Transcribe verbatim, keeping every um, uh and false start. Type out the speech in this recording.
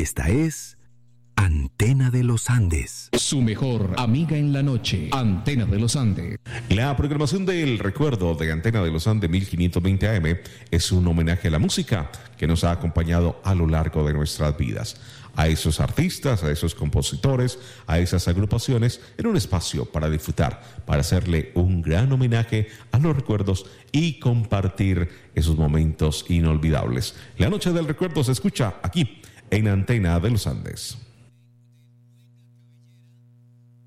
Esta es Antena de los Andes. Su mejor amiga en la noche, Antena de los Andes. La programación del recuerdo de Antena de los Andes mil quinientos veinte A M es un homenaje a la música que nos ha acompañado a lo largo de nuestras vidas. A esos artistas, a esos compositores, a esas agrupaciones, en un espacio para disfrutar, para hacerle un gran homenaje a los recuerdos y compartir esos momentos inolvidables. La noche del recuerdo se escucha aquí, en Antena de los Andes.